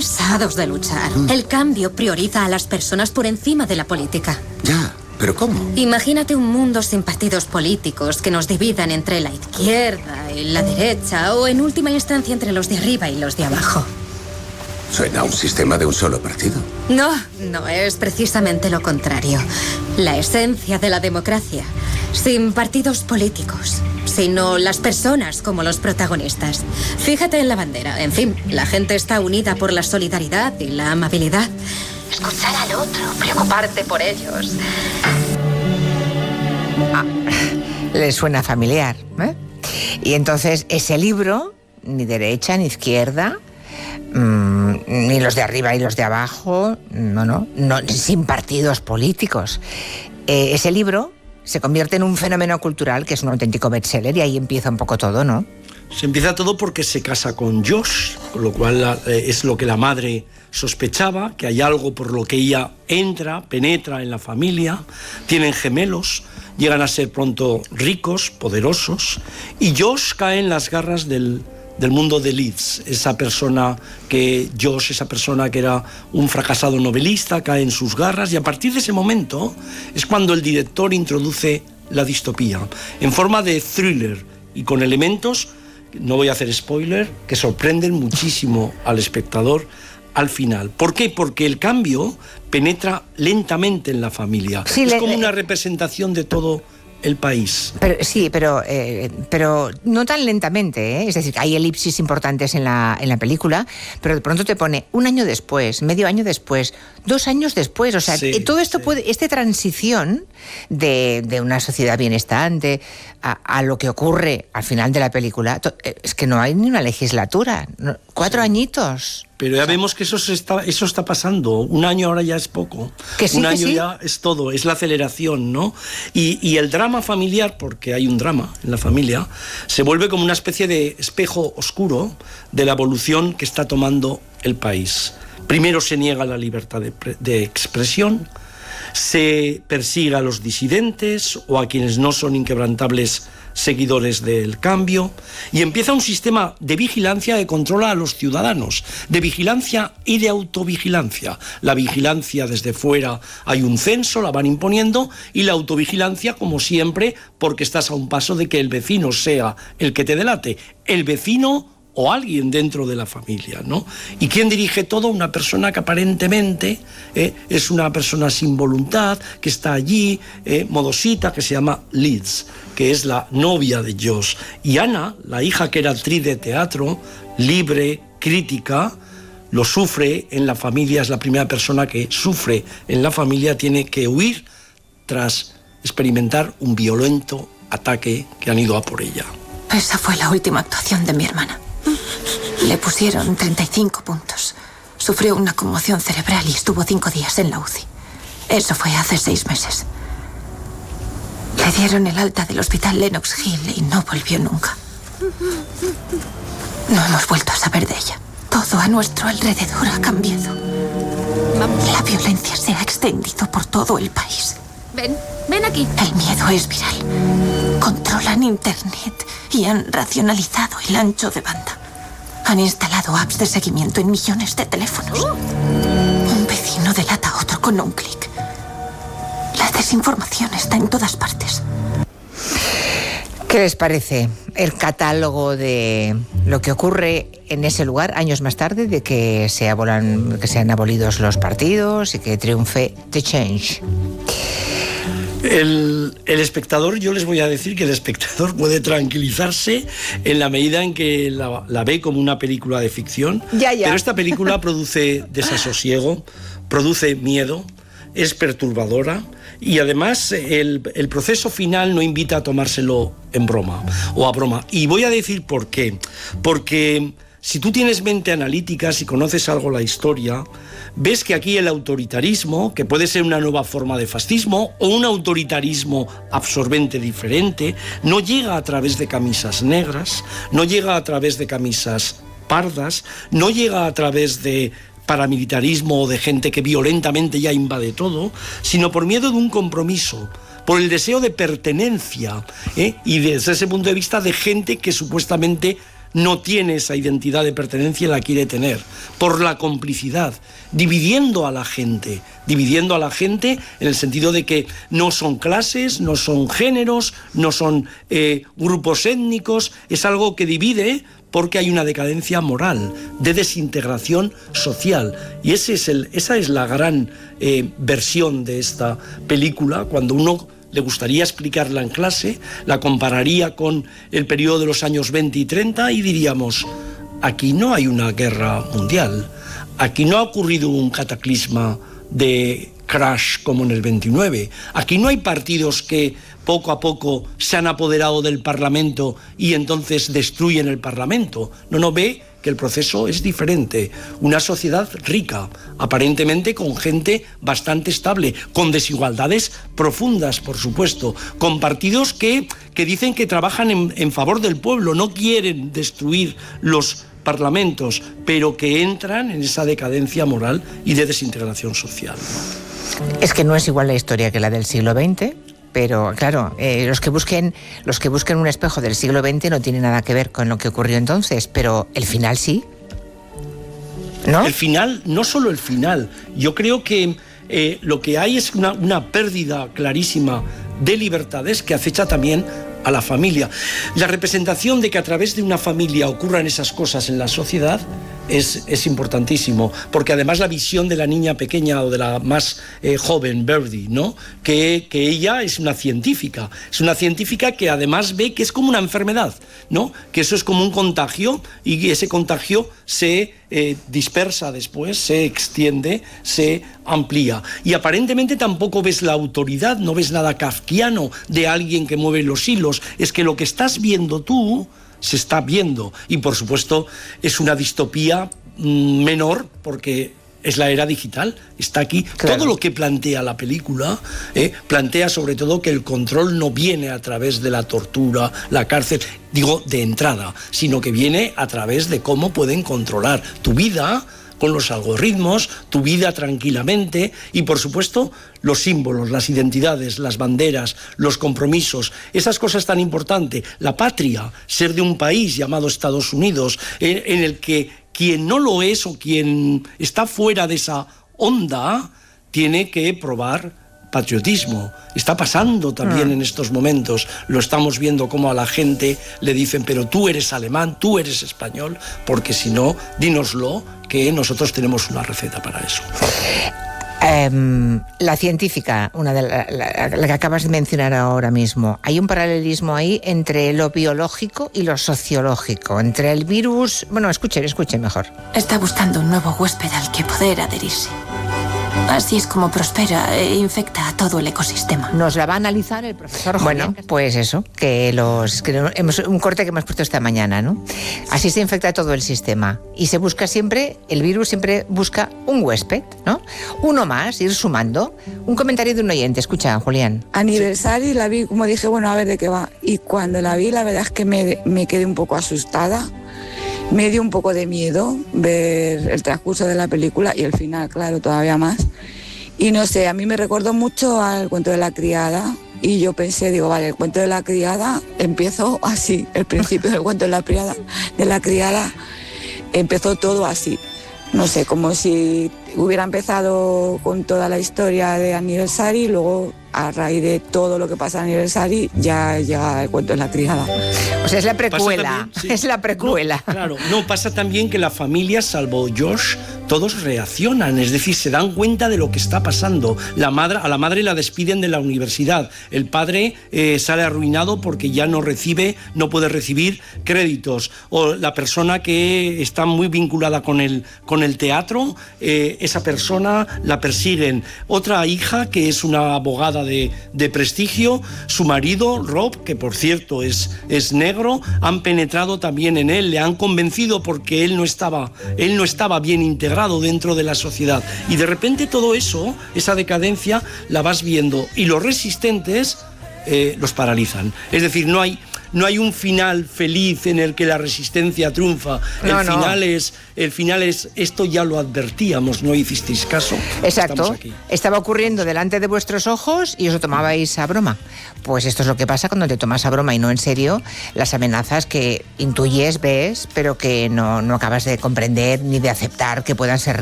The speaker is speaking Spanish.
cansados de luchar. El cambio prioriza a las personas por encima de la política. Ya, ¿pero cómo? Imagínate un mundo sin partidos políticos que nos dividan entre la izquierda y la derecha, o en última instancia entre los de arriba y los de abajo. Suena a un sistema de un solo partido. No, es precisamente lo contrario. La esencia de la democracia. Sin partidos políticos, sino las personas como los protagonistas. Fíjate en la bandera. En fin, la gente está unida por la solidaridad y la amabilidad. Escuchar al otro, preocuparte por ellos. Les suena familiar, ¿eh? Y entonces ese libro, ni derecha ni izquierda, ni los de arriba y los de abajo, no, sin partidos políticos. Ese libro se convierte en un fenómeno cultural que es un auténtico bestseller y ahí empieza un poco todo, ¿no? Se empieza todo porque se casa con Josh, con lo cual es lo que la madre sospechaba, que hay algo por lo que ella penetra en la familia, tienen gemelos, llegan a ser pronto ricos, poderosos, y Josh cae en las garras del mundo de Leeds. Esa persona que era un fracasado novelista, cae en sus garras, y a partir de ese momento es cuando el director introduce la distopía en forma de thriller y con elementos, no voy a hacer spoiler, que sorprenden muchísimo al espectador al final. ¿Por qué? Porque el cambio penetra lentamente en la familia. Sí, es como una representación de todo el país. Pero no tan lentamente, ¿eh? Es decir, hay elipsis importantes en la película, pero de pronto te pone un año después, medio año después, 2 años después. O sea, todo esto esta transición de una sociedad bienestante a lo que ocurre al final de la película, es que no hay ni una legislatura, 4 añitos. Pero ya vemos que eso está pasando. 1 año ahora ya es poco. Un año ya es todo, es la aceleración, ¿no? Y el drama familiar, porque hay un drama en la familia, se vuelve como una especie de espejo oscuro de la evolución que está tomando el país. Primero se niega la libertad de expresión, se persigue a los disidentes o a quienes no son inquebrantables seguidores del cambio, y empieza un sistema de vigilancia que controla a los ciudadanos, de vigilancia y de autovigilancia. La vigilancia desde fuera, hay un censo, la van imponiendo, y la autovigilancia, como siempre, porque estás a un paso de que el vecino sea el que te delate, el vecino o alguien dentro de la familia, ¿no? ¿Y quién dirige todo? Una persona que aparentemente es una persona sin voluntad, que está allí, modosita, que se llama Liz, que es la novia de Josh. Y Ana, la hija que era actriz de teatro, libre, crítica, lo sufre en la familia, es la primera persona que sufre en la familia, tiene que huir tras experimentar un violento ataque que han ido a por ella. Esa fue la última actuación de mi hermana. Le pusieron 35 puntos. Sufrió una conmoción cerebral y estuvo 5 días en la UCI. Eso fue hace 6 meses. Le dieron el alta del hospital Lenox Hill y no volvió nunca. No hemos vuelto a saber de ella. Todo a nuestro alrededor ha cambiado. La violencia se ha extendido por todo el país. Ven aquí. El miedo es viral. Controlan Internet y han racionalizado el ancho de banda. Han instalado apps de seguimiento en millones de teléfonos. Un vecino delata a otro con un clic. La desinformación está en todas partes. ¿Qué les parece el catálogo de lo que ocurre en ese lugar años más tarde, de que sean abolidos los partidos y que triunfe The Change? El espectador, yo les voy a decir que el espectador puede tranquilizarse en la medida en que la ve como una película de ficción. Pero esta película produce desasosiego, produce miedo, es perturbadora, y además el proceso final no invita a tomárselo en broma o a broma. Y voy a decir por qué. Porque si tú tienes mente analítica, si conoces algo la historia, ves que aquí el autoritarismo, que puede ser una nueva forma de fascismo o un autoritarismo absorbente diferente, no llega a través de camisas negras, no llega a través de camisas pardas, no llega a través de paramilitarismo o de gente que violentamente ya invade todo, sino por miedo de un compromiso, por el deseo de pertenencia, y desde ese punto de vista de gente que supuestamente no tiene esa identidad de pertenencia y la quiere tener, por la complicidad, dividiendo a la gente en el sentido de que no son clases, no son géneros, no son grupos étnicos, es algo que divide porque hay una decadencia moral, de desintegración social. Y esa es la gran versión de esta película. Cuando uno le gustaría explicarla en clase, la compararía con el periodo de los años 20 y 30 y diríamos, aquí no hay una guerra mundial, aquí no ha ocurrido un cataclisma de crash como en el 29, aquí no hay partidos que poco a poco se han apoderado del Parlamento y entonces destruyen el Parlamento. No ve que el proceso es diferente. Una sociedad rica, aparentemente con gente bastante estable, con desigualdades profundas, por supuesto, con partidos que dicen que trabajan en favor del pueblo, no quieren destruir los parlamentos, pero que entran en esa decadencia moral y de desintegración social. Es que no es igual la historia que la del siglo XX. Pero claro, los que busquen un espejo del siglo XX no tiene nada que ver con lo que ocurrió entonces, pero el final sí, ¿no? El final, no solo el final. Yo creo que lo que hay es una pérdida clarísima de libertades que acecha también a la familia. La representación de que a través de una familia ocurran esas cosas en la sociedad es importantísimo, porque además la visión de la niña pequeña o de la más joven, Birdie, ¿no? Que ella es una científica que además ve que es como una enfermedad, ¿no? Que eso es como un contagio y ese contagio se dispersa después, se extiende, se amplía. Y aparentemente tampoco ves la autoridad, no ves nada kafkiano de alguien que mueve los hilos, es que lo que estás viendo tú se está viendo, y por supuesto es una distopía menor porque es la era digital, está aquí. Claro. Todo lo que plantea la película plantea sobre todo que el control no viene a través de la tortura, la cárcel, digo de entrada, sino que viene a través de cómo pueden controlar tu vida con los algoritmos, tu vida tranquilamente y por supuesto los símbolos, las identidades, las banderas, los compromisos, esas cosas tan importantes, la patria, ser de un país llamado Estados Unidos, en el que quien no lo es o quien está fuera de esa onda tiene que probar patriotismo. Está pasando también en estos momentos, lo estamos viendo como a la gente le dicen, pero tú eres alemán, tú eres español, porque si no, dínoslo, que nosotros tenemos una receta para eso. La científica, la que acabas de mencionar ahora mismo, hay un paralelismo ahí entre lo biológico y lo sociológico, entre el virus... Bueno, escuchen mejor. Está buscando un nuevo huésped al que poder adherirse. Así es como prospera e infecta a todo el ecosistema. Nos la va a analizar el profesor Julián. Bueno, pues eso, un corte que hemos puesto esta mañana, ¿no? Así se infecta todo el sistema. Y se busca siempre, el virus siempre busca un huésped, ¿no? Uno más, ir sumando. Un comentario de un oyente, escucha, Julián. Aniversario, la vi, como dije, bueno, a ver de qué va. Y cuando la vi, la verdad es que me quedé un poco asustada. Me dio un poco de miedo ver el transcurso de la película y el final, claro, todavía más. Y no sé, a mí me recordó mucho al cuento de la criada y yo pensé, digo, vale, el cuento de la criada empezó así, el principio del cuento de la criada empezó todo así. No sé, como si hubiera empezado con toda la historia de Aniversario y luego a raíz de todo lo que pasa en Aniversario ya llega el cuento de la criada. O sea, es la precuela, también, sí. Es la precuela. No, claro, no, pasa también que la familia, salvo Josh, todos reaccionan, es decir, se dan cuenta de lo que está pasando. A la madre la despiden de la universidad, el padre sale arruinado porque ya no puede recibir créditos, o la persona que está muy vinculada con el teatro, esa persona la persiguen. Otra hija que es una abogada de prestigio, su marido, Rob, que por cierto es negro, han penetrado también en él, le han convencido porque él no estaba bien integrado dentro de la sociedad. Y de repente todo eso, esa decadencia, la vas viendo. Y los resistentes los paralizan. Es decir, no hay... no hay un final feliz en el que la resistencia triunfa. El final es esto ya lo advertíamos, no hicisteis caso. Exacto. Estaba ocurriendo delante de vuestros ojos y os lo tomabais a broma. Pues esto es lo que pasa cuando te tomas a broma y no en serio las amenazas que intuyes, ves, pero que no acabas de comprender ni de aceptar que puedan ser